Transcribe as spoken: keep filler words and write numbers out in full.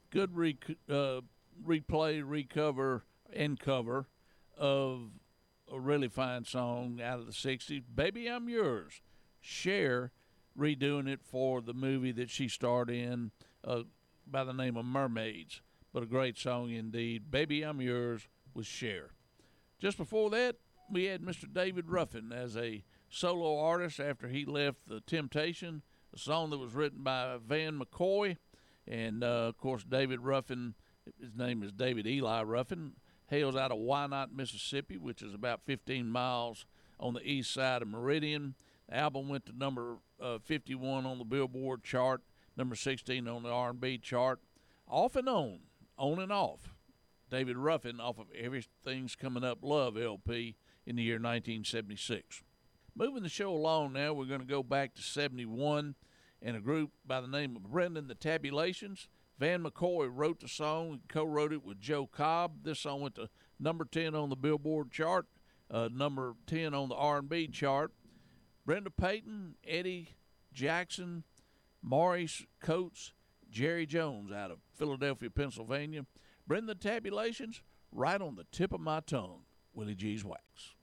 good rec- uh, replay, recover, and cover of a really fine song out of the sixties, Baby I'm Yours. Cher redoing it for the movie that she starred in uh, by the name of Mermaids. But a great song indeed. Baby I'm Yours with Cher. Just before that, we had Mister David Ruffin as a solo artist after he left The Temptation, a song that was written by Van McCoy. And, uh, of course, David Ruffin, his name is David Eli Ruffin, hails out of Wynot, Mississippi, which is about fifteen miles on the east side of Meridian. The album went to number uh, fifty-one on the Billboard chart, number sixteen on the R and B chart. Off and on, on and off. David Ruffin off of Everything's Coming Up Love L P in the year nineteen seventy-six. Moving the show along now, we're going to go back to seventy-one, and a group by the name of Brendan the Tabulations. Van McCoy wrote the song and co-wrote it with Joe Cobb. This song went to number ten on the Billboard chart, uh, number ten on the R and B chart. Brenda Payton, Eddie Jackson, Maurice Coates, Jerry Jones out of Philadelphia, Pennsylvania. Brenda the Tabulations, right on the tip of my tongue, Willie G's Wax.